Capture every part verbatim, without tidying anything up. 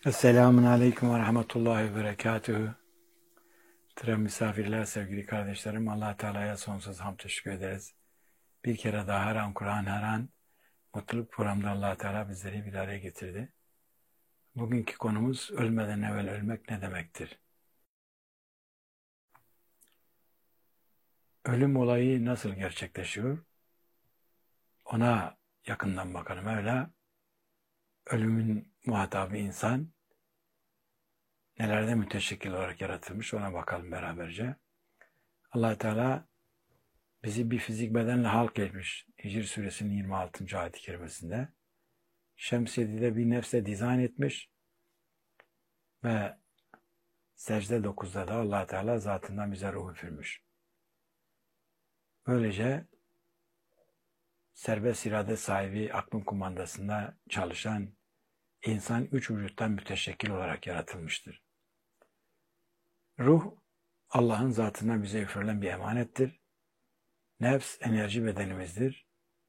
Esselamun Aleyküm ve Rahmetullahi ve Berekatühü. Muhterem misafirler, sevgili kardeşlerim, Allah Teala'ya sonsuz hamd teşekkür ederiz. Bir kere daha her an Kur'an, her an mutluluk programında Allah Teala bizleri bir araya getirdi. Bugünkü konumuz ölmeden evvel ölmek ne demektir? Ölüm olayı nasıl gerçekleşiyor? Ona yakından bakalım. Öyle ölümün muhatabı insan nelerde müteşekkil olarak yaratılmış, ona bakalım beraberce. Allah Teala bizi bir fizik bedenle halk etmiş. Hicr suresinin yirmi altıncı ayet-i kerimesinde. Şems yedide bir nefse dizayn etmiş ve secde dokuzda da Allah Teala zatından bize ruh üfürmüş. Böylece serbest irade sahibi, aklın kumandasında çalışan insan üç vücuttan müteşekkil olarak yaratılmıştır. Ruh, Allah'ın zatından bize üfürülen bir emanettir. Nefs, enerji bedenimizdir.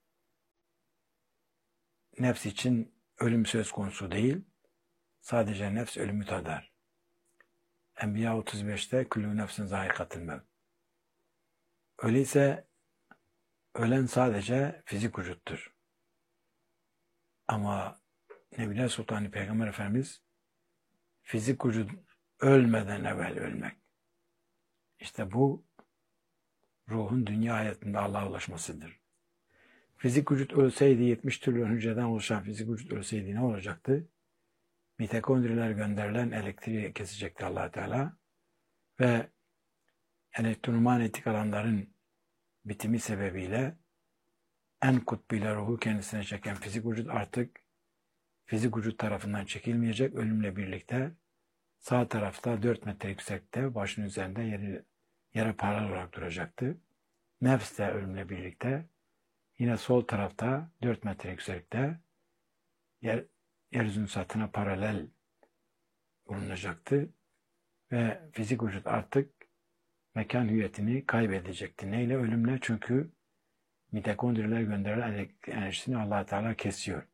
Nefs için ölüm söz konusu değil, sadece nefs ölümü tadar. Enbiya otuz beşte küllü nefsin zâikatul mevt. Öyleyse ölen sadece fizik vücuttur. Ama Nebiler Sultanı Peygamber Efendimiz fizik vücut ölmeden evvel ölmek. İşte bu ruhun dünya hayatında Allah'a ulaşmasıdır. Fizik vücut ölseydi, yetmiş trilyon hücreden oluşan fizik vücut ölseydi ne olacaktı? Mitokondriler gönderilen elektriği kesecekti Allah Teala ve elektromanyetik alanların bitimi sebebiyle en kutbuyla ruhu kendisine çeken fizik vücut artık fizik vücut tarafından çekilmeyecek, ölümle birlikte sağ tarafta dört metre yüksekte başının üzerinde yere, yere paralel olarak duracaktı. Nefs de ölümle birlikte yine sol tarafta dört metre yüksekte yer, yeryüzünün satına paralel bulunacaktı ve fizik vücut artık mekan hüviyetini kaybedecekti. Neyle? Ölümle, çünkü mitokondriler gönderilen enerjisini Allah Teala kesiyor.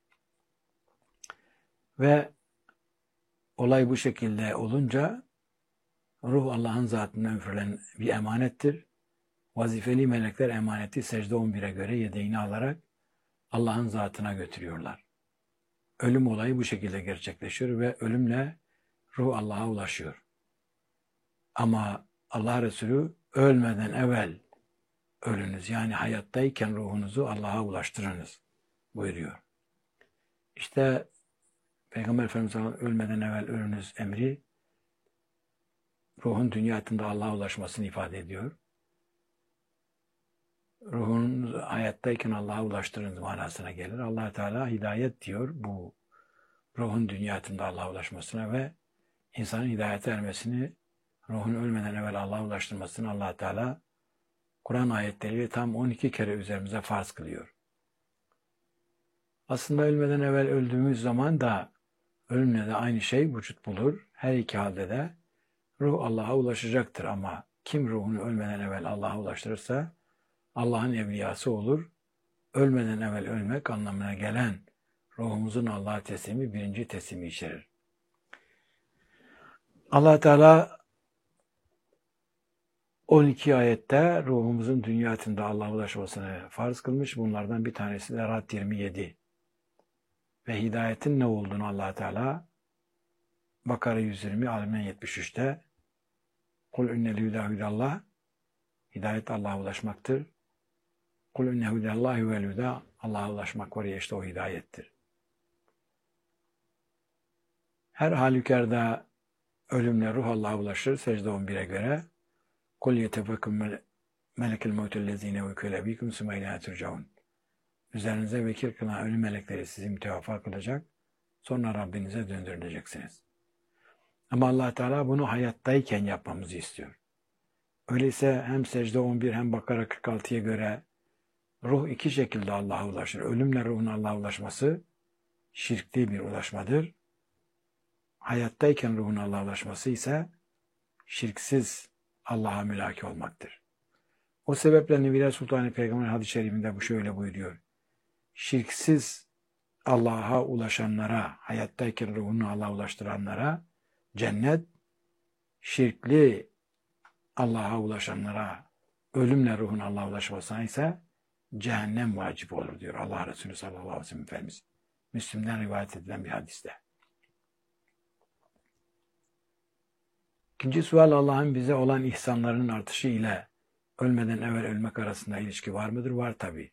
Ve olay bu şekilde olunca ruh Allah'ın zatından üfürülen bir emanettir. Vazifeli melekler emaneti secde on bire göre yedeğini alarak Allah'ın zatına götürüyorlar. Ölüm olayı bu şekilde gerçekleşiyor ve ölümle ruh Allah'a ulaşıyor. Ama Allah Resulü ölmeden evvel ölünüz, yani hayattayken ruhunuzu Allah'a ulaştırınız buyuruyor. İşte Peygamber Efendimiz ölmeden evvel ölünüz emri ruhun dünya hayatında Allah'a ulaşmasını ifade ediyor. Ruhunuz hayattayken Allah'a ulaştırınız manasına gelir. Allah Teala hidayet diyor bu ruhun dünya hayatında Allah'a ulaşmasına ve insanın hidayete ermesini, ruhun ölmeden evvel Allah'a ulaştırmasını Allah Teala Kur'an ayetleriyle tam on iki kere üzerimize farz kılıyor. Aslında ölmeden evvel öldüğümüz zaman da ölümle de aynı şey vücut bulur. Her iki halde de ruh Allah'a ulaşacaktır ama kim ruhunu ölmeden evvel Allah'a ulaştırırsa Allah'ın evliyası olur. Ölmeden evvel ölmek anlamına gelen ruhumuzun Allah'a teslimi birinci teslimi içerir. Allah Teala on iki ayette ruhumuzun dünya hayatında Allah'a ulaşmasını farz kılmış. Bunlardan bir tanesi de Rad yirmi yedi. Ve hidayetin ne olduğunu Allah Teala Bakara yüz yirmi, Al-İmran yetmiş üçte Kul innel hüdâ hüdallah, hidayet Allah'a ulaşmaktır. Kul inne hüdallahi vel hüdâ, Allah'a ulaşmak var ya, işte o hidayettir. Her halükarda ölümle ruh Allah'a ulaşır. Secde on bire göre Kul yetefekkum melekil mevtellezine ve kölebikum sümeylâ turcaun. Üzerinize vekil kılan ölüm melekleri sizi mütevaffa kılacak. Sonra Rabbinize döndürüleceksiniz. Ama Allah Teala bunu hayattayken yapmamızı istiyor. Öyleyse hem secde on bir hem Bakara kırk altıya göre ruh iki şekilde Allah'a ulaşır. Ölümle ruhun Allah'a ulaşması şirkli bir ulaşmadır. Hayattayken ruhun Allah'a ulaşması ise şirksiz Allah'a mülaki olmaktır. O sebeple Nebiler Sultanı Peygamber hadis-i şerifinde bu şöyle buyuruyor. Şirksiz Allah'a ulaşanlara, hayattayken ruhunu Allah'a ulaştıranlara cennet, şirkli Allah'a ulaşanlara, ölümle ruhun Allah'a ulaşmasına ise cehennem vacip olur diyor Allah Resulü sallallahu aleyhi ve sellem Efendimiz. Müslim'den rivayet edilen bir hadiste. İkinci sual, Allah'ın bize olan ihsanlarının artışı ile ölmeden evvel ölmek arasında ilişki var mıdır? Var tabi.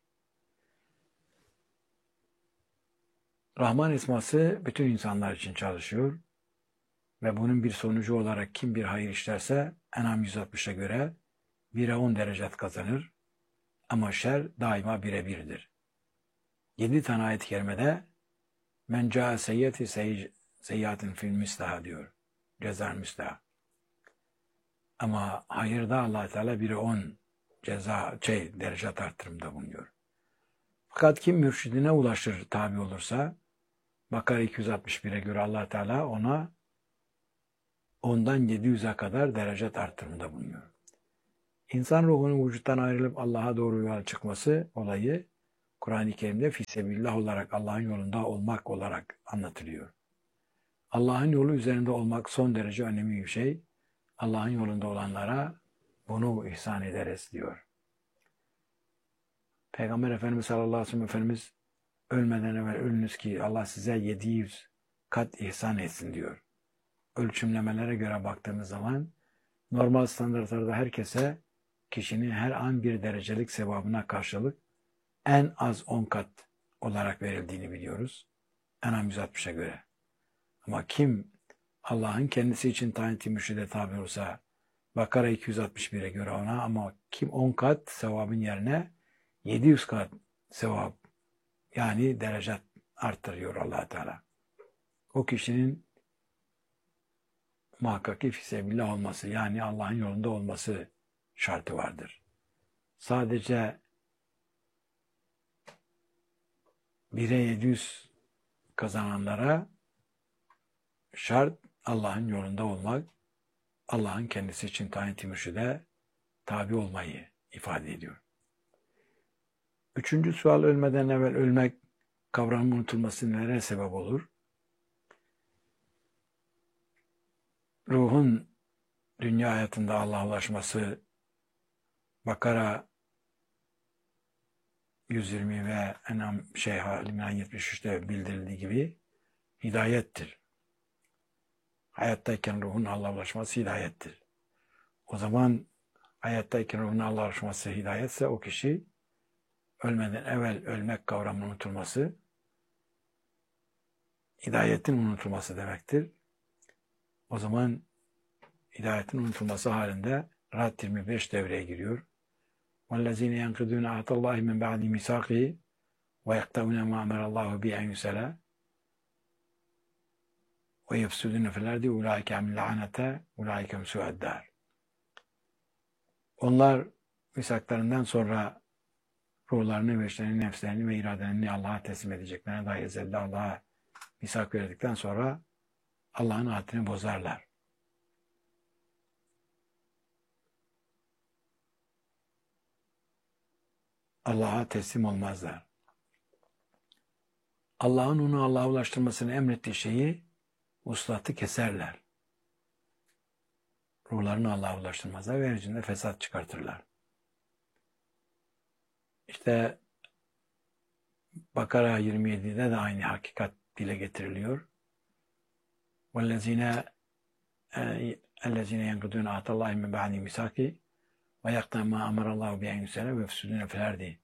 Rahman esması bütün insanlar için çalışıyor ve bunun bir sonucu olarak kim bir hayır işlerse En'am yüz altmışa göre bire on derecet kazanır ama şer daima bire birdir. Yedi tane ayet-i kerimede men câe seyyati seyyatin fil mislaha diyor. Cezar mislaha. Ama hayırda Allah Teala bire on ceza şey derecet artırımda bulunuyor. Fakat kim mürşidine ulaşır tabi olursa Bakara iki yüz altmış bire göre Allah Teala ona ondan yedi yüze kadar derecet artırımda bulunuyor. İnsan ruhunun vücuttan ayrılıp Allah'a doğru yola çıkması olayı Kur'an-ı Kerim'de fissebillah olarak Allah'ın yolunda olmak olarak anlatılıyor. Allah'ın yolu üzerinde olmak son derece önemli bir şey. Allah'ın yolunda olanlara bunu ihsan ederiz diyor. Peygamber Efendimiz sallallahu aleyhi ve sellem Efendimiz ölmeden evvel ölünüz ki Allah size yedi yüz kat ihsan etsin diyor. Ölçümlemelere göre baktığımız zaman normal standartlarda herkese kişinin her an bir derecelik sevabına karşılık en az on kat olarak verildiğini biliyoruz. En'am yüz altmışa göre. Ama kim Allah'ın kendisi için tayin ettiği mürşide tabi olursa Bakara iki yüz altmış bire göre ona, ama kim on kat sevabın yerine yedi yüz kat sevap yani derece arttırıyor Allah Teala. O kişinin muhakkak ki fisebillah olması yani Allah'ın yolunda olması şartı vardır. Sadece bire yedi yüz kazananlara şart Allah'ın yolunda olmak, Allah'ın kendisi için tayin ettiği mürşide tabi olmayı ifade ediyor. Üçüncü sual, ölmeden evvel ölmek kavramının unutulması nereye sebep olur? Ruhun dünya hayatında Allah'a ulaşması Bakara yüz yirmi ve En'am şey Halimran yetmiş üçte bildirildiği gibi hidayettir. Hayattayken ruhun Allah'a ulaşması hidayettir. O zaman hayattayken ruhun Allah'a ulaşması hidayetse o kişi ölmeden evvel ölmek kavramının unutulması hidayetin unutulması demektir. O zaman hidayetin unutulması halinde Ra'd yirmi beş devreye giriyor. وَالَّذ۪ينَ يَنْقِدُونَ عَهْدَ اللّٰهِ مِنْ بَعْدِ مِيثَاقِهِ وَيَقْطَعُونَ مَا أَمَرَ اللّٰهُ بِهِ أَنْ يُوصَلَ وَيَفْسُدُونَ فِي الْأَرْضِ اُولَٰئِكَ هُمُ اللَّعَنَةُ اُولَٰئِكَ هُمْ سُوءُ الدَّارِ. Onlar misaklarından sonra ruhlarını, veçlerini, nefslerini ve iradelerini Allah'a teslim edeceklerine dair ezelde Allah'a misak verdikten sonra Allah'ın adını bozarlar. Allah'a teslim olmazlar. Allah'ın onu Allah'a ulaştırmasını emrettiği şeyi, vuslatı keserler. Ruhlarını Allah'a ulaştırmazlar ve yeryüzünde fesat çıkartırlar. İşte Bakara yirmi yedide de aynı hakikat dile getiriliyor. وَالَّذ۪ينَ اَلَّذ۪ينَ يَنْقُدُونَ عَهْدَ اللّٰهِ مِنْ بَعْدِ مِيثَاقِهِ وَيَقْطَعُونَ مَا أَمَرَ اللّٰهُ بِهِ أَنْ يُوصَلَ وَيَفْسُدُونَ فِي الْأَرْضِ.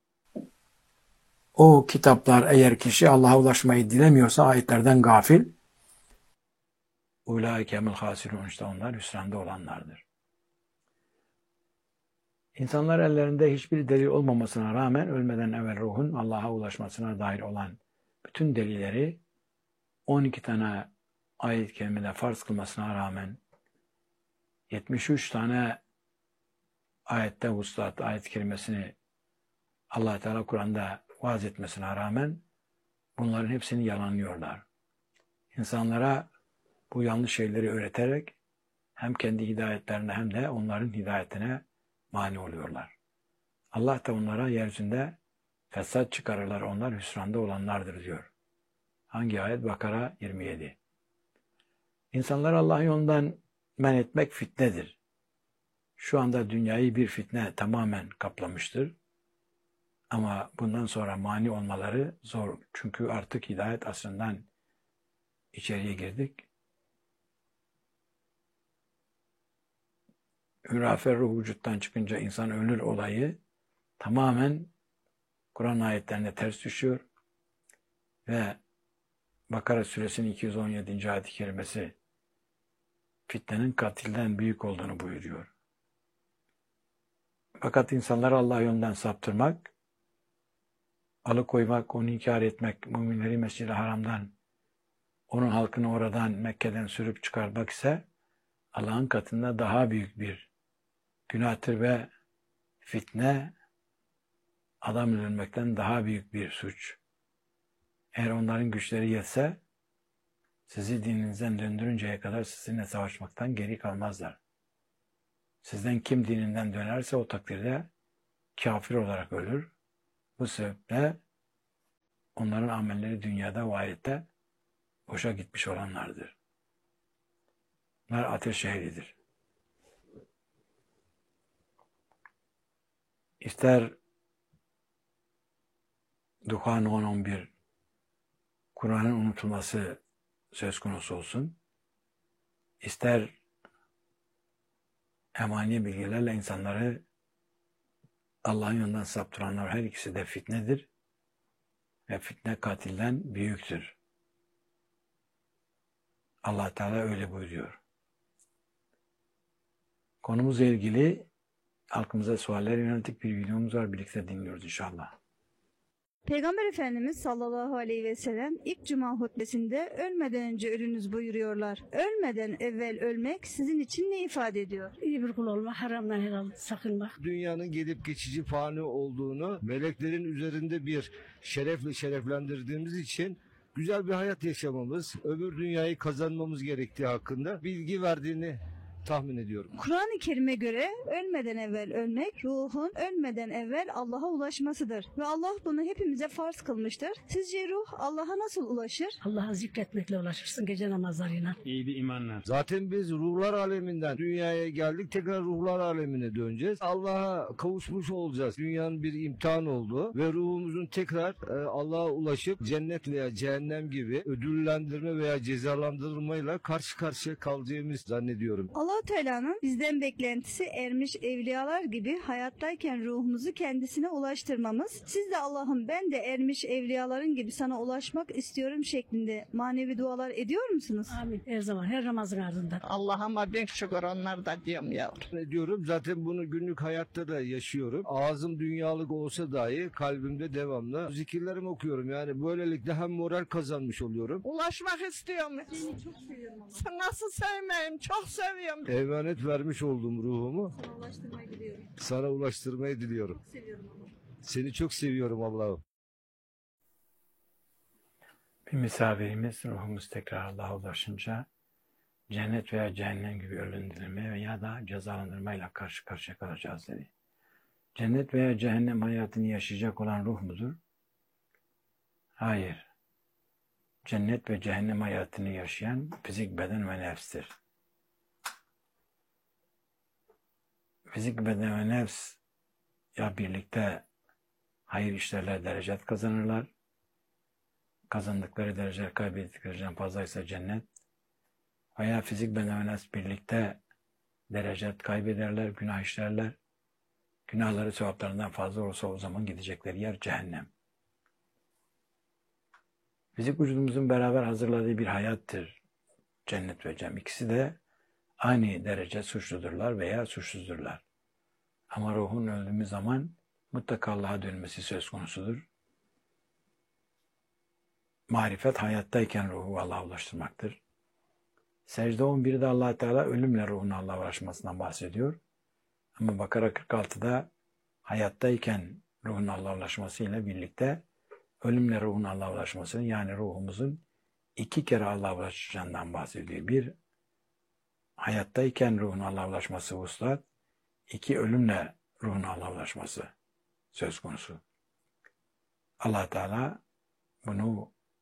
O kitaplar eğer kişi Allah'a ulaşmayı dilemiyorsa ayetlerden gafil, اُولَٰئِكَ هُمُ الْخَاسِرُونَ, işte onlar hüsranda olanlardır. İnsanlar ellerinde hiçbir delil olmamasına rağmen ölmeden evvel ruhun Allah'a ulaşmasına dair olan bütün delilleri on iki tane ayet-i kerimede farz kılmasına rağmen yetmiş üç tane ayette vuslat ayet-i kerimesini Allah Teala Kur'an'da vaaz etmesine rağmen bunların hepsini yalanlıyorlar. İnsanlara bu yanlış şeyleri öğreterek hem kendi hidayetlerine hem de onların hidayetine mani oluyorlar. Allah da onlara yeryüzünde fesat çıkarırlar, onlar hüsranda olanlardır diyor. Hangi ayet? Bakara yirmi yedi. İnsanları Allah yolundan men etmek fitnedir. Şu anda dünyayı bir fitne tamamen kaplamıştır. Ama bundan sonra mani olmaları zor. Çünkü artık hidayet asrından içeriye girdik. Hürafer ruh vücuttan çıkınca insan ölür olayı tamamen Kur'an ayetlerine ters düşüyor ve Bakara suresinin iki yüz on yedinci ayet-i kerimesi fitnenin katilden büyük olduğunu buyuruyor. Fakat insanları Allah yolundan saptırmak, alıkoymak, onu inkar etmek, müminleri Mescid-i Haram'dan, onun halkını oradan Mekke'den sürüp çıkarmak ise Allah'ın katında daha büyük bir günahtır ve fitne adam öldürmekten daha büyük bir suç. Eğer onların güçleri yetse sizi dininizden döndürünceye kadar sizinle savaşmaktan geri kalmazlar. Sizden kim dininden dönerse o takdirde kafir olarak ölür. Bu sebeple onların amelleri dünyada ve ahirette boşa gitmiş olanlardır. Bunlar ateş ehlidir. İster Duhan on on bir Kur'an'ın unutulması söz konusu olsun, ister emani bilgilerle insanları Allah'ın yolundan saptıranlar, her ikisi de fitnedir ve fitne katilden büyüktür. Allah Teala öyle buyuruyor. Konumuzla ilgili halkımıza sualler yönelik bir videomuz var. Birlikte dinliyoruz inşallah. Peygamber Efendimiz sallallahu aleyhi ve sellem ilk cuma hutbesinde ölmeden önce ölünüz buyuruyorlar. Ölmeden evvel ölmek sizin için ne ifade ediyor? İyi bir kul olmak, haramdan helal sakınmak. Dünyanın gelip geçici fani olduğunu, meleklerin üzerinde bir şerefle şereflendirdiğimiz için güzel bir hayat yaşamamız, öbür dünyayı kazanmamız gerektiği hakkında bilgi verdiğini tahmin ediyorum. Kur'an-ı Kerim'e göre ölmeden evvel ölmek, ruhun ölmeden evvel Allah'a ulaşmasıdır. Ve Allah bunu hepimize farz kılmıştır. Sizce ruh Allah'a nasıl ulaşır? Allah'a zikretmekle ulaşırsın gece namazlarıyla. İyi bir imanla. Zaten biz ruhlar aleminden dünyaya geldik, tekrar ruhlar alemine döneceğiz. Allah'a kavuşmuş olacağız. Dünyanın bir imtihan olduğu ve ruhumuzun tekrar e, Allah'a ulaşıp cennet veya cehennem gibi ödüllendirme veya cezalandırmayla karşı karşıya kalacağımız zannediyorum. Allah Teala'nın bizden beklentisi ermiş evliyalar gibi hayattayken ruhumuzu kendisine ulaştırmamız. Siz de Allah'ım ben de ermiş evliyaların gibi sana ulaşmak istiyorum şeklinde manevi dualar ediyor musunuz? Amin. Her zaman, her namazın ardından. Allah'ıma bin şükür onlar da diyorum yavrum. Ne diyorum? Zaten bunu günlük hayatta da yaşıyorum. Ağzım dünyalık olsa dahi kalbimde devamlı zikirlerimi okuyorum. Yani böylelikle hem moral kazanmış oluyorum. Ulaşmak istiyorum. Seni çok seviyorum ama. Sen nasıl sevmeyeyim? Çok seviyorum. Emanet vermiş olduğum ruhumu Sana ulaştırmayı diliyorum. sana ulaştırmayı diliyorum. Çok seviyorum ama. Seni çok seviyorum Allah'ım. Bir misafirimiz ruhumuz tekrar Allah'a ulaşınca cennet veya cehennem gibi ölümlendirme veya da cezalandırmayla karşı karşıya kalacağız dedi. Cennet veya cehennem hayatını yaşayacak olan ruh mudur? Hayır. Cennet ve cehennem hayatını yaşayan fizik, beden ve nefstir. Fizik, beden ve nefs ya birlikte hayır işlerle derecet kazanırlar. Kazandıkları dereceler kaybettikleri fazlaysa cennet. Veya fizik, beden ve nefs birlikte derecet kaybederler, günah işlerler. Günahları sevaplarından fazla olursa o zaman gidecekleri yer cehennem. Fizik vücudumuzun beraber hazırladığı bir hayattır cennet ve cehennem. İkisi de aynı derece suçludurlar veya suçsuzdurlar. Ama ruhun öldüğü zaman mutlaka Allah'a dönmesi söz konusudur. Marifet hayattayken ruhu Allah'a ulaştırmaktır. Secde on birde Allah Teala ölümle ruhun Allah'a ulaşmasından bahsediyor. Ama Bakara kırk altıda hayattayken ruhun Allah'a ulaşması ile birlikte ölümle ruhun Allah'a ulaşmasının, yani ruhumuzun iki kere Allah'a ulaşacağından bahsediyor. Bir, hayattayken ruhun Allah'a ulaşması vuslat, iki, ölümle ruhun Allah'a ulaşması söz konusu. Allah Teala bunu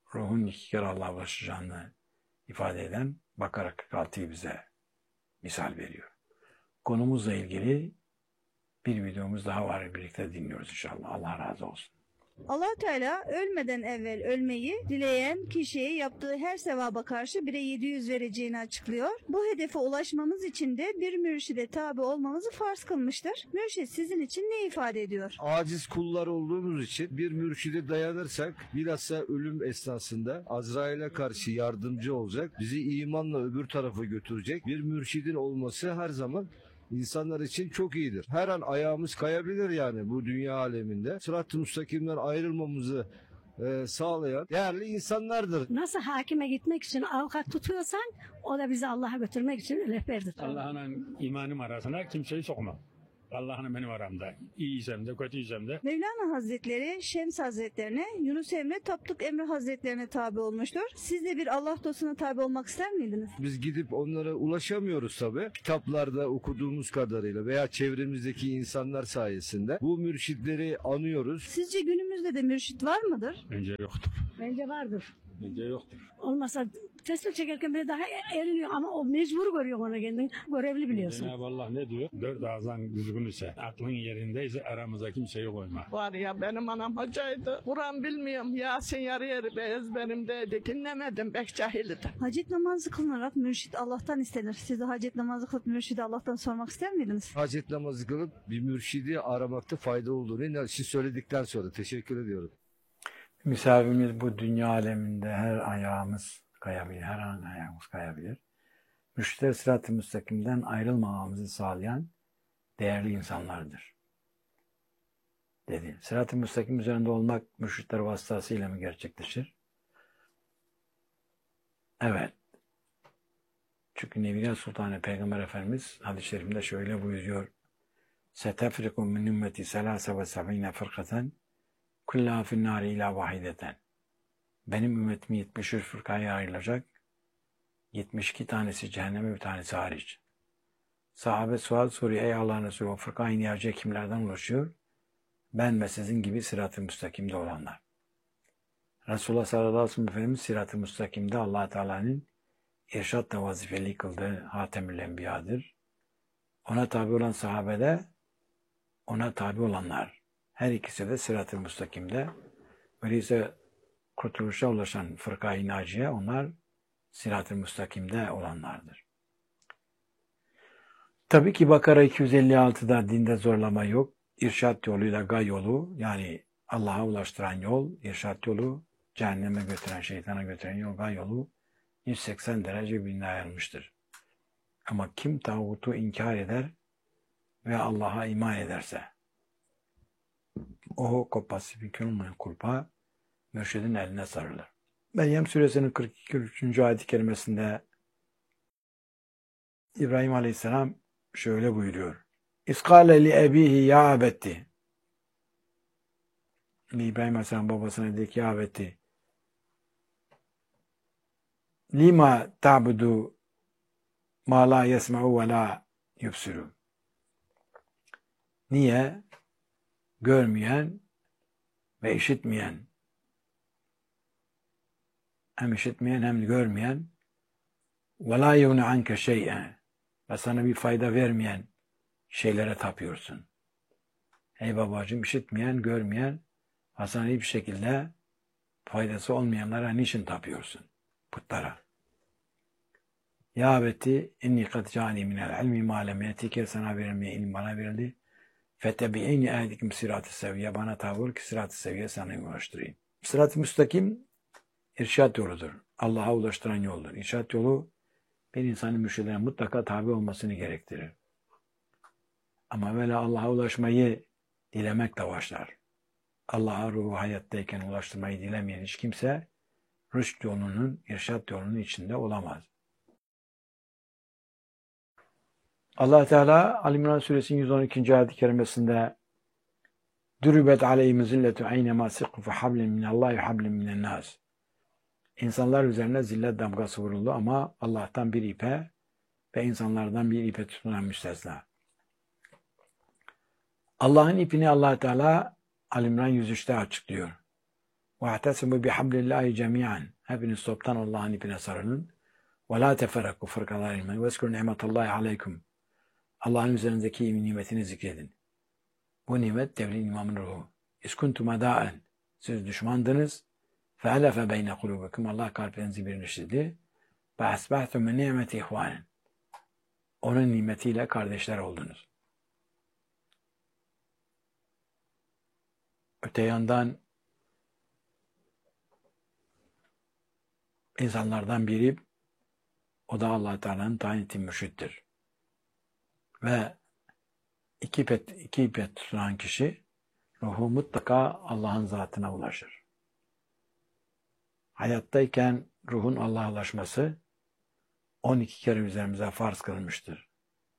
ruhun iki kere Allah'a ulaşacağını ifade eden Bakara kırk altıyı bize misal veriyor. Konumuzla ilgili bir videomuz daha var. Birlikte dinliyoruz inşallah. Allah razı olsun. Allah Teala ölmeden evvel ölmeyi dileyen kişiye yaptığı her sevaba karşı bire yedi yüz vereceğini açıklıyor. Bu hedefe ulaşmamız için de bir mürşide tabi olmamızı farz kılmıştır. Mürşid sizin için ne ifade ediyor? Aciz kullar olduğumuz için bir mürşide dayanırsak bilhassa ölüm esnasında Azrail'e karşı yardımcı olacak, bizi imanla öbür tarafa götürecek bir mürşidin olması her zaman İnsanlar için çok iyidir. Her an ayağımız kayabilir yani bu dünya aleminde. Sırat-ı müstakimden ayrılmamızı e, sağlayan değerli insanlardır. Nasıl hakime gitmek için avukat tutuyorsan o da bizi Allah'a götürmek için rehberdir. Allah'la imanım arasına kimseyi sokmam. Allah'ın benim aramda. İyiysem de kötüysem de. Mevlana Hazretleri Şems Hazretlerine, Yunus Emre Tapduk Emre Hazretlerine tabi olmuştur. Siz de bir Allah dostuna tabi olmak ister miydiniz? Biz gidip onlara ulaşamıyoruz tabii. Kitaplarda okuduğumuz kadarıyla veya çevremizdeki insanlar sayesinde bu mürşitleri anıyoruz. Sizce günümüzde de mürşit var mıdır? Bence yoktur. Bence vardır. Bence yoktur. Olmasa tesbih çekerken bile daha eriniyor ama o mecbur görüyor ona kendini. Görevli biliyorsun. Cenab-ı Allah ne diyor? Dört ağızdan düzgün ise, aklın yerindeyse aramıza kimseyi koyma. Var ya benim anam hocaydı. Kur'an bilmiyorum. Yasin yarı yarı be ezberimdeydi. Dinlemedim. Bek cahildim. Hacet namazı kılınarak mürşit Allah'tan istenir. Siz de hacet namazı kılıp mürşidi Allah'tan sormak ister miydiniz? Hacet namazı kılıp bir mürşidi aramakta fayda olduğunu siz söyledikten sonra teşekkür ediyorum. Misafirimiz bu dünya aleminde her ayağımız kayabilir, her an ayağımız kayabilir. Mürşitler sırat-ı müstakimden ayrılmamamızı sağlayan değerli insanlardır. Dedi. Sırat-ı müstakim üzerinde olmak mürşitler vasıtasıyla mı gerçekleşir? Evet. Çünkü Nebiler Sultanı Peygamber Efendimiz hadis-i şerifinde şöyle buyuruyor. Setefriku min ümmeti selâse ve sebîne fırkaten kullâ finnâri ilâ vahideten. Benim ümmetim yetmiş üç fırkaya ayrılacak. yetmiş iki tanesi cehenneme, bir tanesi hariç. Sahabe sual soruyor. Ey Allah'ın Resulü, o fırka aynı yerce kimlerden ulaşıyor? Ben ve sizin gibi sırat-ı müstakimde olanlar. Resulullah sallallahu aleyhi ve sellem Efendimiz sırat-ı müstakimde Allah Teala'nın irşatla vazifeli kıldığı Hatemül Enbiya'dır. Ona tabi olan sahabede, ona tabi olanlar. Her ikisi de sırat-ı müstakimde. Öyleyse kurtuluşa ulaşan fırka-i naciye, onlar sırat-ı müstakimde olanlardır. Tabii ki Bakara iki yüz elli altıda dinde zorlama yok. İrşat yoluyla gay yolu, yani Allah'a ulaştıran yol, irşat yolu, cehenneme götüren, şeytana götüren yol, gay yolu yüz seksen derece birbirine ayrılmıştır. Ama kim tağutu inkar eder ve Allah'a iman ederse, o kopası bir olmayan kulpa mürşidin eline sarılır. Meryem suresinin kırk iki üçüncü ayet-i kerimesinde İbrahim aleyhisselam şöyle buyuruyor. İskâle li ebihi ya abetti. İbrahim aleyhisselam babasına dedi ki ya abetti. Lima ta'budu ma la yesma'u ve la yubsiru. Niye? Görmeyen ve işitmeyen, hem işitmeyen hem de görmeyen وَلَا يُغْنِ عَنْكَ شَيْئًا ve sana bir fayda vermeyen şeylere tapıyorsun. Ey babacığım, işitmeyen, görmeyen ve sana hiçbir şekilde faydası olmayanlara niçin tapıyorsun? Putlara. Ya abeti inni kad cani minel ilmi ma lem yetike, sana verilmeye ilim bana verildi. Fetebi'ini ehdikim sırat-ı seviye, bana tavır ki sırat-ı seviye sana ulaştırayım. Sırat-ı müstakim irşat yoludur. Allah'a ulaştıran yoldur. İrşat yolu bir insanın mürşidine mutlaka tabi olmasını gerektirir. Ama böyle Allah'a ulaşmayı dilemekle başlar. Allah'a ruhu hayattayken ulaştırmayı dilemeyen hiç kimse rüşt yolunun, irşat yolunun içinde olamaz. Allah Teala Ali-İmran suresinin yüz on ikinci ayet-i kerimesinde Dürübet aleyhim zilletu aynema sıkfu fe hablin minallahi hablin minennas. İnsanlar üzerine zillet damgası vuruldu ama Allah'tan bir ipe ve insanlardan bir ipe tutunan müstesna. Allah'ın ipini Allah Teala Ali-İmran yüz üçte açıklıyor. وَاَعْتَسِمُوا بِحَبْلِ اللّٰهِ جَمِيعًا. Hepiniz toptan Allah'ın ipine sarılın. وَلَا تَفَرَّقُوا فَرْقَ الْاِلْمَنِ وَاذْكُرُوا نِعْمَةَ اللّٰهِ عَلَيْكُمْ. Allah'ın üzerinizdeki nimetini zikredin. Bu nimet devrin imamın ruhu. İskuntum adaen. Siz düşmandınız. فَأَلَفَ بَيْنَ قُلُوبِكُمْ. Allah kalplerinizi birleştirdi. فَأَسْبَحْتُمْ مِنْ نِعْمَةِ اِخْوَانٍ. Onun nimetiyle kardeşler oldunuz. Öte yandan insanlardan biri, o da Allah Teala'nın tayin ettiği mürşittir. Ve iki ip, iki ip tutulan kişi ruhu mutlaka Allah'ın zatına ulaşır. Hayattayken ruhun Allah'a ulaşması on iki kere üzerimize farz kılınmıştır.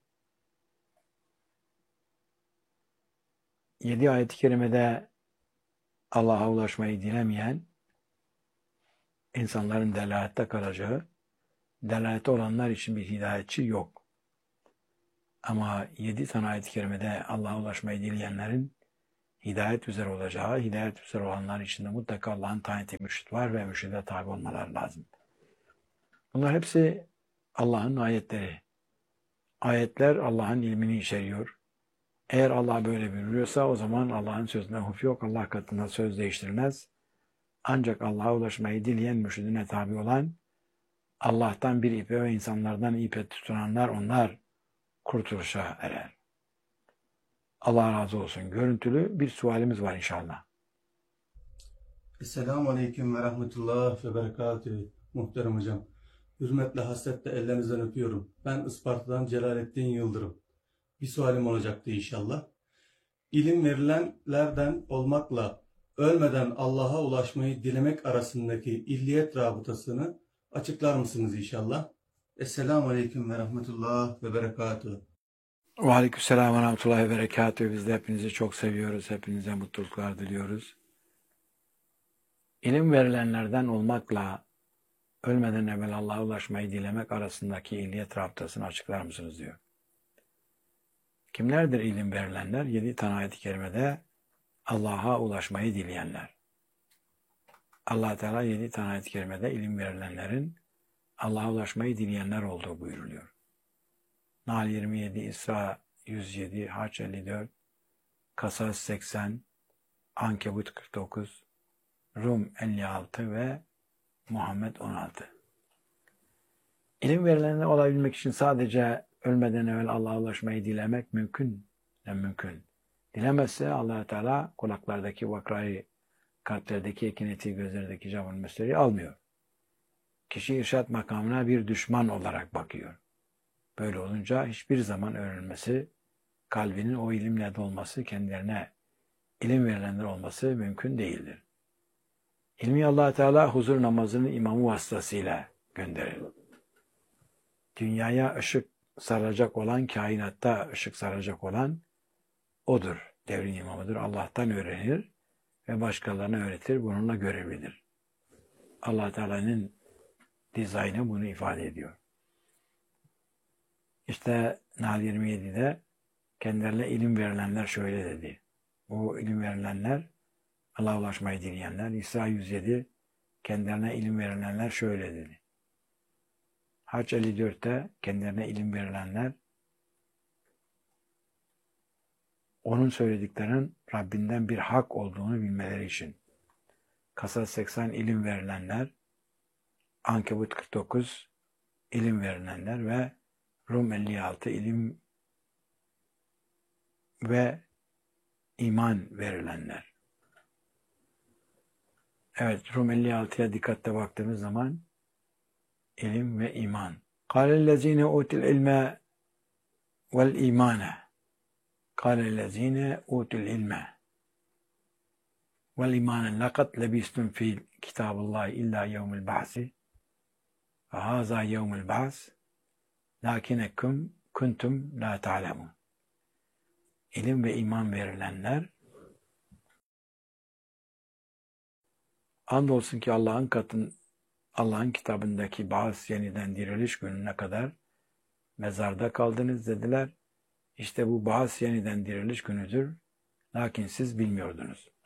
Yedi ayet-i kerimede Allah'a ulaşmayı dilemeyen insanların delalette kalacağı, delalette olanlar için bir hidayetçi yok. Ama yedi tane ayet-i kerimede Allah'a ulaşmayı dileyenlerin hidayet üzere olacağı, hidayet üzere olanlar için de mutlaka Allah'ın tayin ettiği mürşit var ve mürşide tabi olmaları lazım. Bunlar hepsi Allah'ın ayetleri. Ayetler Allah'ın ilmini içeriyor. Eğer Allah böyle buyuruyorsa o zaman Allah'ın sözüne hukuk yok. Allah katında söz değiştirilmez. Ancak Allah'a ulaşmayı dileyen, mürşidine tabi olan, Allah'tan bir ipe ve insanlardan ipe tutunanlar, onlar kurtuluşa erer. Allah razı olsun. Görüntülü bir sualimiz var inşallah. Esselamu Aleyküm ve Rahmetullah ve Berekatühü. Muhterem hocam, hürmetle hasretle ellerinizden öpüyorum. Ben Isparta'dan Celalettin Yıldırım. Bir sualim olacaktı inşallah. İlim verilenlerden olmakla ölmeden Allah'a ulaşmayı dilemek arasındaki illiyet rabıtasını açıklar mısınız inşallah? Esselamu Aleyküm ve Rahmetullah ve Berekatühü. Ve aleykümselam ve rahmetullahi ve berekatühü. Biz de hepinizi çok seviyoruz. Hepinize mutluluklar diliyoruz. İlim verilenlerden olmakla ölmeden evvel Allah'a ulaşmayı dilemek arasındaki illiyet rabıtasını açıklar mısınız diyor. Kimlerdir ilim verilenler? Yedi tane ayet-i kerimede Allah'a ulaşmayı dileyenler. Allah Teala yedi tane ayet-i kerimede ilim verilenlerin Allah'a ulaşmayı dileyenler olduğu buyuruluyor. Nahl yirmi yedi, İsra yüz yedi, Haç elli dört, Kasas seksen, Ankebut kırk dokuz, Rum elli altı ve Muhammed on altı. İlim verilenler olabilmek için sadece ölmeden evvel Allah'a ulaşmayı dilemek mümkün ve mümkün. Dilemezse Allah Teala kulaklardaki vakrayı, kalplerdeki ekineti, gözlerdeki camın mesleği almıyor. Kişi irşat makamına bir düşman olarak bakıyor. Böyle olunca hiçbir zaman öğrenmesi, kalbinin o ilimle dolması, kendilerine ilim verilenler olması mümkün değildir. İlmi Allah Teala huzur namazının imamı vasıtasıyla gönderir. Dünyaya ışık saracak olan, kainatta ışık saracak olan odur. Devrin imamıdır. Allah'tan öğrenir ve başkalarına öğretir. Bununla görevlidir. Allah Teala'nın dizaynı bunu ifade ediyor. İşte Nahl yirmi yedi'de kendilerine ilim verilenler şöyle dedi. Bu ilim verilenler Allah'a ulaşmayı dileyenler. İsra yüz yedi kendilerine ilim verilenler şöyle dedi. Haç elli dört'te kendilerine ilim verilenler onun söylediklerinin Rabbinden bir hak olduğunu bilmeleri için. Kasas seksen ilim verilenler, Ankebut kırk dokuz ilim verilenler ve Rum elli altı ilim ve iman verilenler. Evet, Rum elli altı'ya dikkatle baktığımız zaman ilim ve iman. Kâlellezîne utul ilme vel imane. Kâlellezîne utul ilme vel imane lekad lebistum fî kitâbullâhi illâ yevmil ba'si ve hâzâ yevmil ba's lâkinekum kuntum lâ ta'lemûn. İlim ve iman verilenler andolsun ki Allah'ın katın Allah'ın kitabındaki bazı yeniden diriliş gününe kadar mezarda kaldınız dediler. İşte bu bazı yeniden diriliş günüdür. Lakin siz bilmiyordunuz.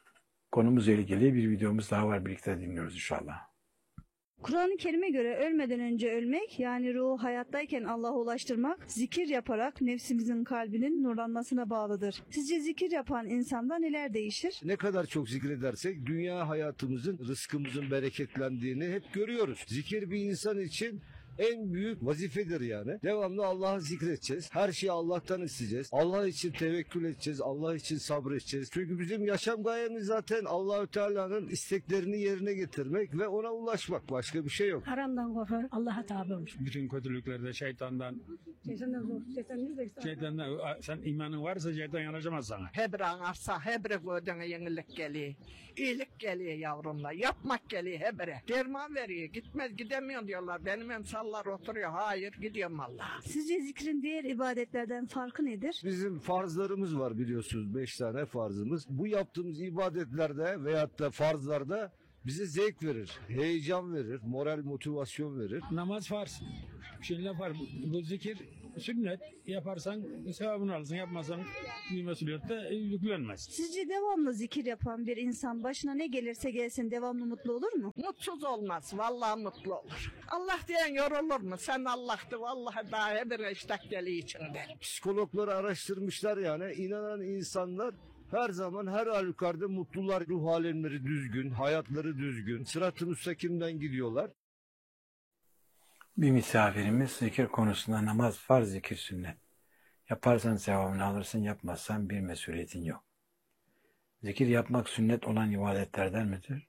konumuzla ilgili bir videomuz daha var. Birlikte dinliyoruz inşallah. Kur'an-ı Kerim'e göre ölmeden önce ölmek, yani ruhu hayattayken Allah'a ulaştırmak, zikir yaparak nefsimizin kalbinin nurlanmasına bağlıdır. Sizce zikir yapan insanda neler değişir? Ne kadar çok zikredersek dünya hayatımızın, rızkımızın bereketlendiğini hep görüyoruz. Zikir bir insan için en büyük vazifedir yani. Devamlı Allah'ı zikredeceğiz. Her şeyi Allah'tan isteyeceğiz. Allah için tevekkül edeceğiz. Allah için sabredeceğiz. Çünkü bizim yaşam gayemiz zaten Allahü Teala'nın isteklerini yerine getirmek ve ona ulaşmak. Başka bir şey yok. Haramdan korkar, Allah'a tabi olmuş. Bütün kötülüklerde şeytandan, Şeytandan zor, şeytan ne de şeytandan sen imanın varsa şeytan yanaşamaz sana. Hebre anarsa hebre gödüne yenilik geliyor. İyilik geliyor yavrumla. Yapmak geliyor hebre. Derman veriyor. Gitmez gidemiyorsun diyorlar. Benim emsallar oturuyor. Hayır gidiyorum vallahi. Sizce zikrin diğer ibadetlerden farkı nedir? Bizim farzlarımız var biliyorsunuz. Beş tane farzımız. Bu yaptığımız ibadetlerde veyahut da farzlarda bize zevk verir, heyecan verir, moral motivasyon verir. Namaz farz. Şimdi var. Bu zikir sünnet. Yaparsan sevabını alırsın. Yapmazsan bir mesuliyette yüklenmez. Sizce devamlı zikir yapan bir insan başına ne gelirse gelsin devamlı mutlu olur mu? Mutsuz olmaz. Vallahi mutlu olur. Allah diyen yorulur mu? Sen Allah'tı. Vallahi daha hebre iştak geliyor içinde. Psikologları araştırmışlar yani. İnanan insanlar her zaman her halükarda mutlular, ruh alemleri düzgün, hayatları düzgün, sırat-ı müstakimden gidiyorlar. Bir misafirimiz zikir konusunda namaz farz, zikir sünnet. Yaparsan sevabını alırsın, yapmazsan bir mesuliyetin yok. Zikir yapmak sünnet olan ibadetlerden midir?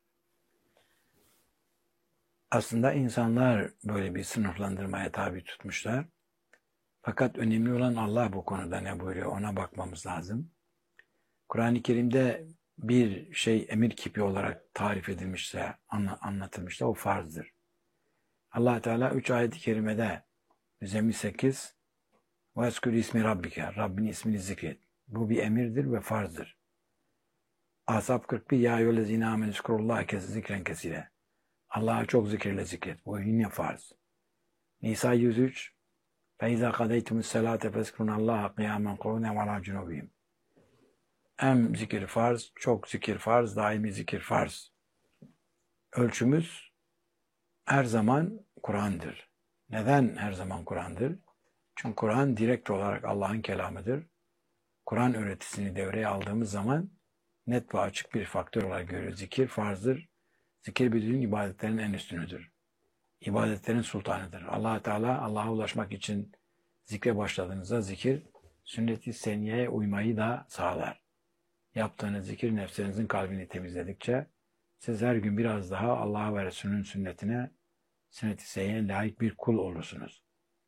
Aslında insanlar böyle bir sınıflandırmaya tabi tutmuşlar. Fakat önemli olan Allah bu konuda ne buyuruyor ona bakmamız lazım. Kur'an-ı Kerim'de bir şey emir kipi olarak tarif edilmişse, anlatılmışsa o farzdır. Allah Teala üç ayet-i kerimede Müzzemmil sekiz وَاَسْكُرْ ismi Rabbike Rabbin ismini zikret. Bu bir emirdir ve farzdır. Ashab kırk bir Ya eyyühellezine amenü zikrullaha kes zikren kesire. Allah'a çok zikirle zikret. Bu yine farz. Nisa yüz üç فَاِذَا قَدَيْتُمُ السَّلَاةَ فَاسْكُرُنَ اللّٰهَ قِيَامًا قُعُودًا وَعَلَى جُنُوبِهِمْ. Hem zikir farz, çok zikir farz, daimi zikir farz. Ölçümüz her zaman Kur'an'dır. Neden her zaman Kur'an'dır? Çünkü Kur'an direkt olarak Allah'ın kelamıdır. Kur'an öğretisini devreye aldığımız zaman net ve açık bir faktör olarak görüyoruz. Zikir farzdır. Zikir bütün ibadetlerin en üstünüdür. İbadetlerin sultanıdır. Allah Teala Allah'a ulaşmak için zikre başladığınızda zikir sünnet-i seniyeye uymayı da sağlar. Yaptığınız zikir nefsinizin kalbini temizledikçe siz her gün biraz daha Allah'a ve Resulünün sünnetine, sünnet-i seniyeye layık bir kul olursunuz.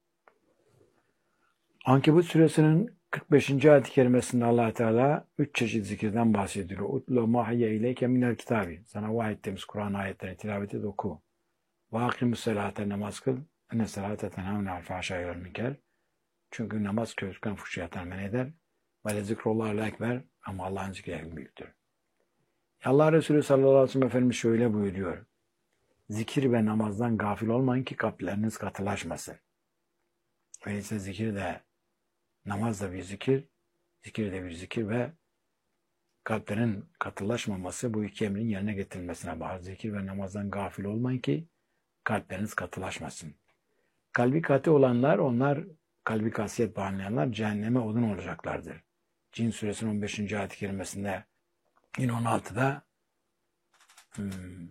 Ankebut suresinin kırk beşinci ayet-i kerimesinde Allah Teala üç çeşit zikirden bahsediyor. Utlu ma hayye ileyke minel kitabi. Sana vahyettiğimiz Kur'an ayetlerini tilavet et, oku. Ve akimus selate, namaz kıl. Enne selate tenhavne al fahşâi vel münker. Çünkü namaz kötülükten fuhşiyattan men eder. Ve le zikrullahü ekber. Ama Allah'ın zikri en büyüktür. Allah Resulü sallallahu aleyhi ve sellem Efendimiz şöyle buyuruyor. Zikir ve namazdan gafil olmayın ki kalpleriniz katılaşmasın. Öyleyse zikir de, namaz da bir zikir, zikir de bir zikir ve kalplerin katılaşmaması bu iki emrin yerine getirilmesine bağlı. Zikir ve namazdan gafil olmayın ki kalpleriniz katılaşmasın. Kalbi katı olanlar, onlar kalbi kasiyet bağlayanlar cehenneme odun olacaklardır. Cin suresinin on beşinci ayet-i kerimesinde yine on altıda hmm,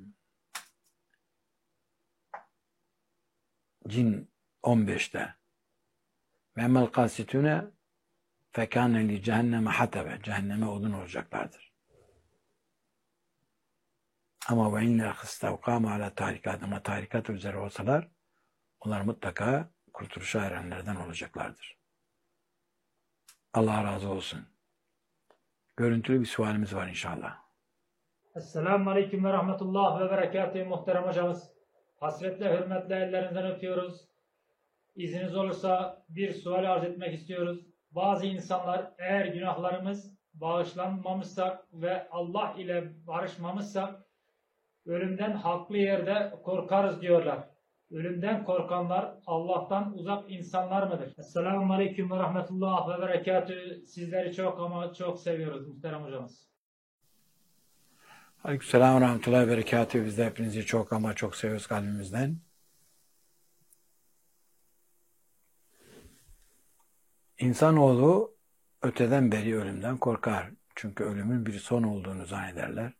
Cin on beşte ve emmel kasitune fekâne li cehenneme hatebe. Cehenneme odun olacaklardır. Ama ve inle hıstavkâme ala tarikat. Ama tarikat üzere olsalar onlar mutlaka kurtuluşa erenlerden olacaklardır. Allah razı olsun. Görüntülü bir sualimiz var inşallah. Esselamu Aleyküm ve Rahmetullah ve Berekatuhu muhterem hocamız. Hasretle, hürmetle ellerinizden öpüyoruz. İzniniz olursa bir sual arz etmek istiyoruz. Bazı insanlar eğer günahlarımız bağışlanmamışsak ve Allah ile barışmamışsak ölümden haklı yerde korkarız diyorlar. Ölümden korkanlar Allah'tan uzak insanlar mıdır? Esselamu Aleyküm ve Rahmetullah ve Berekatuhu. Sizleri çok ama çok seviyoruz muhterem hocamız. Aleykümselam ve rahmetullahi ve berekatühü. Biz de hepinizi çok ama çok seviyoruz kalbimizden. İnsanoğlu öteden beri ölümden korkar. Çünkü ölümün bir son olduğunu zannederler.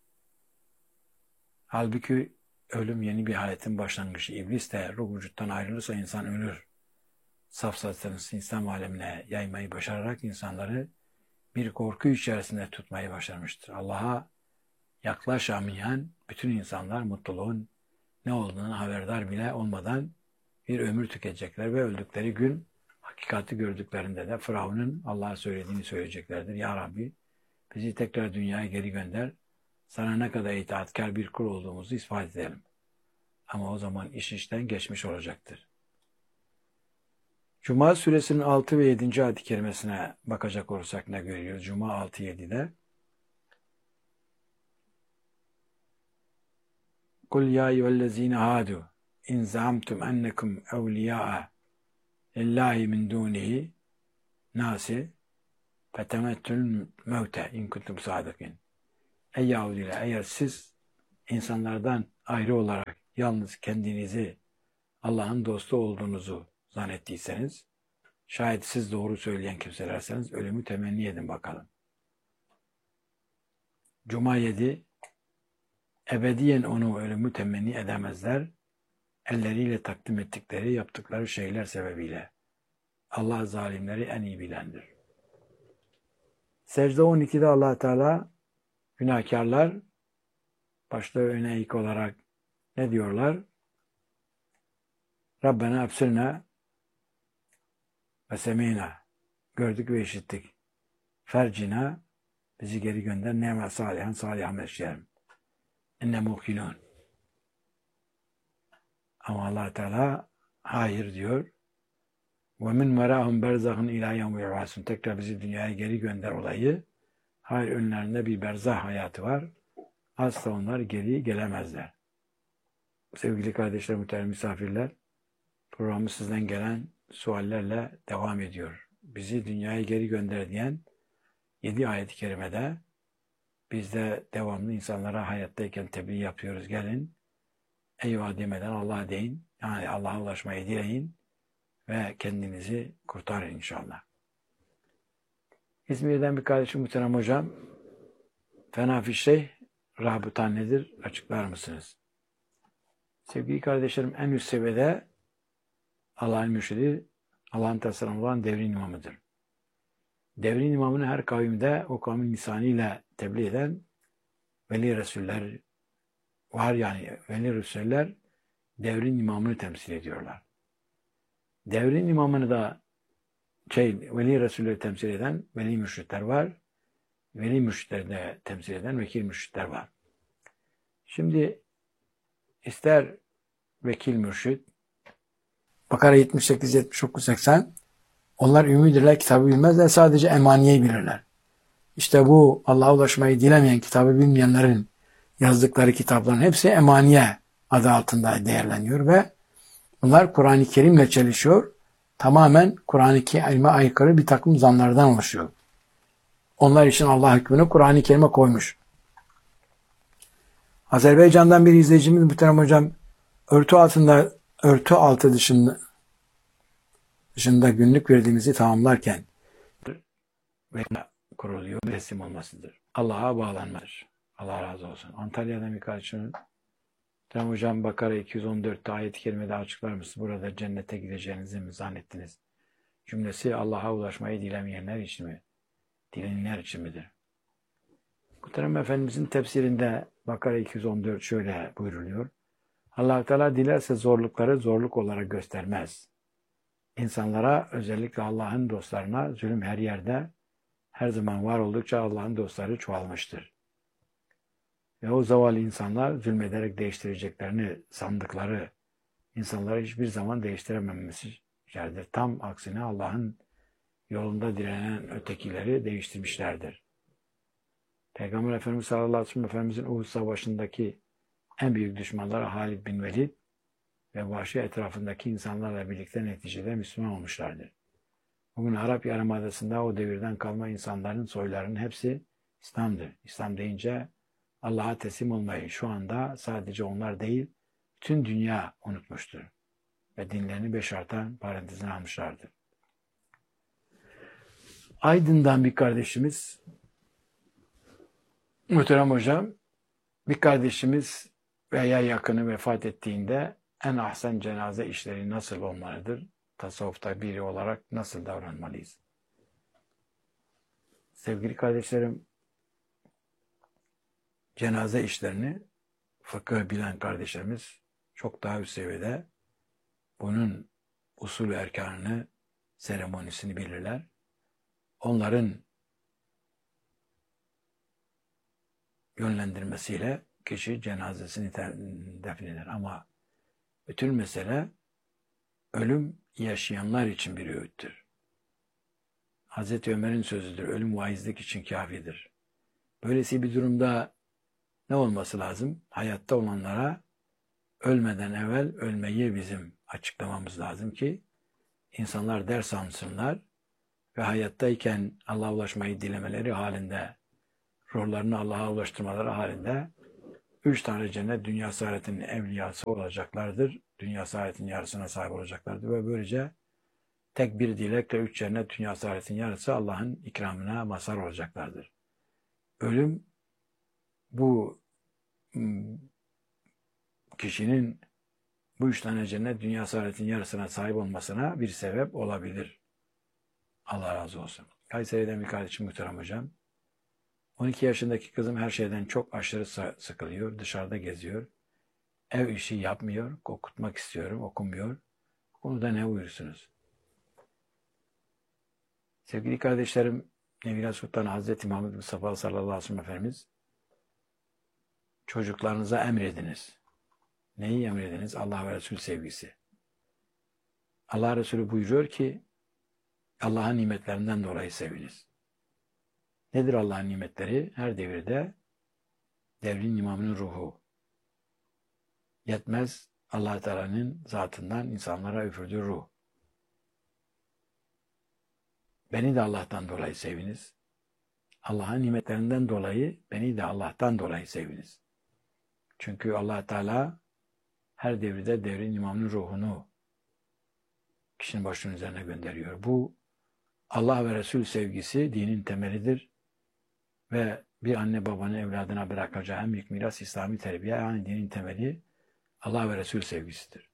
Halbuki ölüm yeni bir hayatın başlangıcı. İblis de ruh vücuttan ayrılırsa insan ölür. Safsatını insan alemine yaymayı başararak insanları bir korku içerisinde tutmayı başarmıştır. Allah'a yaklaşamayan bütün insanlar mutluluğun ne olduğunu haberdar bile olmadan bir ömür tüketecekler ve öldükleri gün hakikati gördüklerinde de Firavun'un Allah'a söylediğini söyleyeceklerdir. Ya Rabbi bizi tekrar dünyaya geri gönder. Sana ne kadar itaatkar bir kul olduğumuzu ispat edelim. Ama o zaman iş işten geçmiş olacaktır. Cuma suresinin altı ve yedinci ayet-i kerimesine bakacak olursak ne görüyoruz? Cuma altı yedide Kul ya eyyühellezine hadu in zaamtum ennekum evliya'a lillahi min dunihi nasi fetemettül mevte in kuntum sadikin. Ey Yahudiler, eğer siz insanlardan ayrı olarak yalnız kendinizi Allah'ın dostu olduğunuzu zannettiyseniz, şayet siz doğru söyleyen kimselerseniz ölümü temenni edin bakalım. Cuma yedi ebediyen onu ölümü temenni edemezler, elleriyle takdim ettikleri, yaptıkları şeyler sebebiyle. Allah zalimleri en iyi bilendir. Secde on ikide Allah Teala günahkarlar başta öne ilk olarak ne diyorlar? Rabbena absirna ve semina, gördük ve işittik. Fercina, bizi geri gönder, neme salihan salih amel işleyelim. İnne muhkinun. Ama Allah Teala hayır diyor. Ve min merahum berzahun ila yevmi yub'asun. Tekrar bizi dünyaya geri gönder olayı. Hayır, önlerinde bir berzah hayatı var. Asla onlar geri gelemezler. Sevgili kardeşler, muhterem misafirler, programı sizden gelen suallerle devam ediyor. Bizi dünyaya geri gönder diyen yedi ayet-i kerimede biz de devamlı insanlara hayattayken tebliğ yapıyoruz. Gelin, eyvah demeden Allah'a deyin. Yani Allah'a ulaşmayı dileyin ve kendinizi kurtarın inşallah. İzmir'den bir kardeşim muhterem hocam, fena fişşeyh, rabıtan nedir? Açıklar mısınız? Sevgili kardeşlerim, en üst seviyede Allah'ın mürşidi, Allah'ın tasarımı olan devrin imamıdır. Devrin imamını her kavimde o kavmin lisanıyla tebliğ eden veli resuller var, yani veli resuller devrin imamını temsil ediyorlar. Devrin imamını da şey, veli resulleri temsil eden veli mürşitler var. Veli mürşitleri de temsil eden vekil mürşitler var. Şimdi ister vekil mürşit, Bakara yetmiş sekiz, yetmiş dokuz, seksen, onlar ümmidirler, kitabı bilmezler, sadece emaniyeyi bilirler. İşte bu Allah'a ulaşmayı dilemeyen, kitabı bilmeyenlerin yazdıkları kitapların hepsi emaniye adı altında değerleniyor ve bunlar Kur'an-ı Kerim'le çelişiyor. Tamamen Kur'an-ı Kerim'e aykırı bir takım zanlardan oluşuyor. Onlar için Allah hükmünü Kur'an-ı Kerim'e koymuş. Azerbaycan'dan bir izleyicimiz muhterem hocam, örtü altında örtü altı dışında dışında günlük verdiğimizi tamamlarken ve kuruluyor, teslim olmasıdır. Allah'a bağlanmadır. Allah razı olsun. Antalya'dan bir kardeşim, muhterem hocam, Bakara iki yüz on dört ayet-i kerimede açıklar mısınız? Burada cennete gideceğinizi mi zannettiniz? Cümlesi Allah'a ulaşmayı dilemeyenler için mi? Dilenenler için midir? Muhterem Efendimizin tefsirinde Bakara iki yüz on dört şöyle buyruluyor. Allah-u Teala dilerse zorlukları zorluk olarak göstermez. İnsanlara, özellikle Allah'ın dostlarına zulüm her yerde, her zaman var oldukça Allah'ın dostları çoğalmıştır. Ve o zavallı insanlar zulmederek değiştireceklerini sandıkları insanları hiçbir zaman değiştirememişlerdir. Tam aksine Allah'ın yolunda direnen ötekileri değiştirmişlerdir. Peygamber Efendimiz sallallahu aleyhi ve sellem Efendimizin Uhud Savaşı'ndaki en büyük düşmanları Halid bin Velid ve başı etrafındaki insanlarla birlikte neticede Müslüman olmuşlardır. Bugün Arap Yarımadası'nda o devirden kalma insanların soylarının hepsi İslam'dır. İslam deyince Allah'a teslim olmayı şu anda sadece onlar değil, tüm dünya unutmuştur. Ve dinlerini beş artan parantezine almışlardır. Aydın'dan bir kardeşimiz, muhterem hocam, bir kardeşimiz veya yakını vefat ettiğinde en ahsen cenaze işleri nasıl olmalıdır? Tasavvufta biri olarak nasıl davranmalıyız? Sevgili kardeşlerim, cenaze işlerini fıkıh bilen kardeşlerimiz çok daha üst seviyede bunun usul ve erkanını, seremonisini bilirler. Onların yönlendirmesiyle kişi cenazesini defneder. Ama bütün mesele ölüm yaşayanlar için bir öğüttür. Hazreti Ömer'in sözüdür. Ölüm vaizlik için kafidir. Böylesi bir durumda ne olması lazım? Hayatta olanlara ölmeden evvel ölmeyi bizim açıklamamız lazım ki insanlar ders alsınlar ve hayattayken Allah'a ulaşmayı dilemeleri halinde, ruhlarını Allah'a ulaştırmaları halinde üç tane cennet dünya saadetinin evliyası olacaklardır. Dünya saadetinin yarısına sahip olacaklardır ve böylece tek bir dilekle üç cennet dünya saadetinin yarısı Allah'ın ikramına mazhar olacaklardır. Ölüm bu kişinin bu üç tane cennet dünya saadetinin yarısına sahip olmasına bir sebep olabilir. Allah razı olsun. Kayseri'den bir kardeşim, muhterem hocam. on iki yaşındaki kızım her şeyden çok aşırı sıkılıyor. Dışarıda geziyor. Ev işi yapmıyor. Okutmak istiyorum. Okumuyor. Bu konuda ne buyursunuz? Sevgili kardeşlerim, Nevila Sultan Hazreti Muhammed Mustafa sallallahu aleyhi ve sellem Efendimiz çocuklarınıza emrediniz. Neyi emrediniz? Allah ve Resul sevgisi. Allah Resulü buyuruyor ki Allah'ın nimetlerinden dolayı seviniz. Nedir Allah'ın nimetleri? Her devirde devrin imamının ruhu. Yetmez Allah Teala'nın zatından insanlara üfürdüğü ruh. Beni de Allah'tan dolayı seviniz. Allah'ın nimetlerinden dolayı beni de Allah'tan dolayı seviniz. Çünkü Allah Teala her devirde devrin imamının ruhunu kişinin başının üzerine gönderiyor. Bu Allah ve Resul sevgisi dinin temelidir ve bir anne babanın evladına bırakacağı en büyük miras İslami terbiye, yani dinin temeli Allah ve Resul sevgisidir.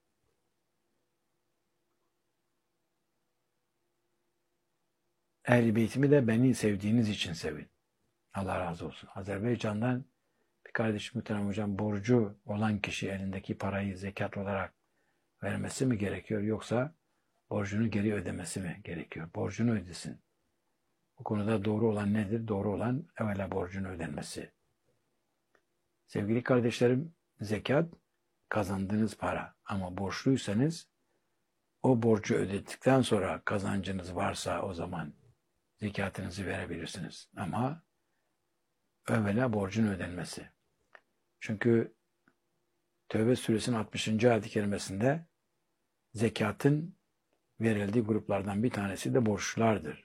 Ehl-i Beytimi de beni sevdiğiniz için sevin. Allah razı olsun. Azerbaycan'dan bir kardeşim, muhterem hocam, borcu olan kişi elindeki parayı zekat olarak vermesi mi gerekiyor, yoksa borcunu geri ödemesi mi gerekiyor? Borcunu ödesin. Bu konuda doğru olan nedir? Doğru olan evvela borcunu ödenmesi. Sevgili kardeşlerim, zekat kazandığınız para, ama borçluysanız o borcu ödedikten sonra kazancınız varsa o zaman zekatınızı verebilirsiniz. Ama evvela borcun ödenmesi. Çünkü Tevbe suresinin altmışıncı ayet-i kerimesinde zekatın verildiği gruplardan bir tanesi de borçlulardır.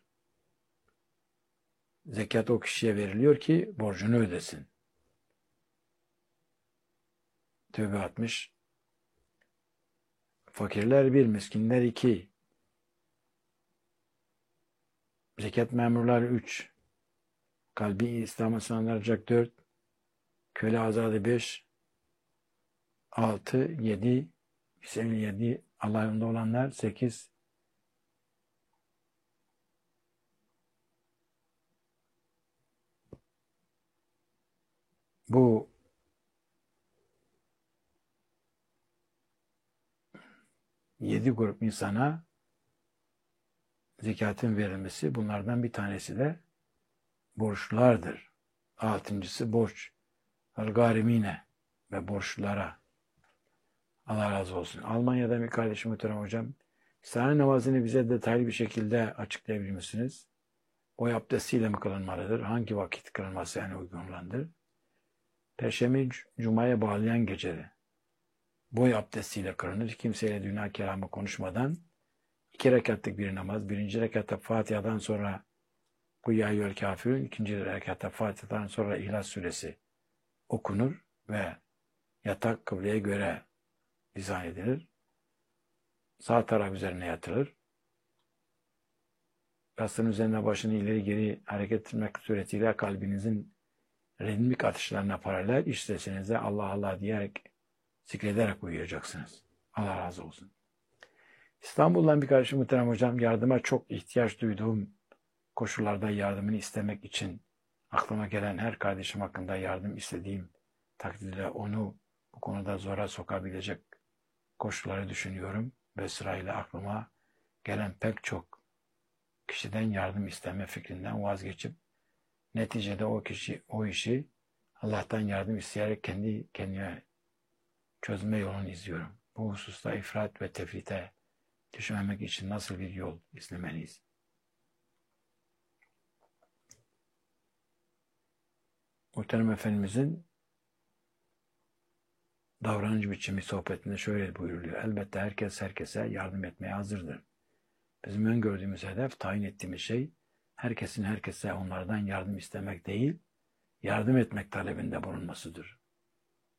Zekat o kişiye veriliyor ki borcunu ödesin. Tevbe altmış. Fakirler bir, miskinler iki. Zekat memurları üç. Kalbi İslam'a sığınacak dört. Köle azadı beş. altı, yedi. yedi. Allah yolunda olanlar sekiz. Bu yedi grup insana zekatın verilmesi, bunlardan bir tanesi de borçlulardır. Altıncısı borç. El-garimine ve borçlulara. Allah razı olsun. Almanya'da bir kardeşim, muhterem hocam, İstihare namazını bize detaylı bir şekilde açıklayabilir misiniz? Boy abdestiyle mi kılınmalıdır? Hangi vakit kılınması yani uygun olandır? Perşembe Cuma'ya bağlayan gecede boy abdestiyle kılınır. Kimseyle dünya kelamı konuşmadan iki rekatlık bir namaz. Birinci rekatta Fatiha'dan sonra bu ya eyyühel kafirun, ikinci rekatta Fatiha'dan sonra İhlas suresi okunur ve yatak kıbleye göre dizayn edilir. Sağ taraf üzerine yatılır. Yastığın üzerine başını ileri geri hareket ettirmek suretiyle kalbinizin ritmik atışlarına paralel iç sesinize Allah Allah diyerek zikrederek uyuyacaksınız. Allah razı olsun. İstanbul'dan bir kardeşim muhterem hocam, yardıma çok ihtiyaç duyduğum koşullarda yardımını istemek için aklıma gelen her kardeşim hakkında yardım istediğim takdirde onu bu konuda zora sokabilecek koşulları düşünüyorum ve sırayla aklıma gelen pek çok kişiden yardım isteme fikrinden vazgeçip neticede o kişi o işi Allah'tan yardım isteyerek kendi kendime çözme yolunu izliyorum. Bu hususta ifrat ve tefrite düşmemek için nasıl bir yol izlemeliyiz? Muhterem Efendimizin davranış biçimi sohbetinde şöyle buyuruluyor. Elbette herkes herkese yardım etmeye hazırdır. Bizim öngördüğümüz hedef, tayin ettiğimiz şey herkesin herkese onlardan yardım istemek değil, yardım etmek talebinde bulunmasıdır.